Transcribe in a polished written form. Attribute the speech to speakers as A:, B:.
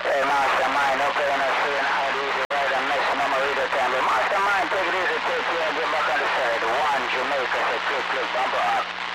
A: Hey, Mastermind, okay, and I'm seeing how do you right and maximum reader camera. Mastermind, take it easy, take care, get back on the side. One, Jamaica, say click, click, bumper up.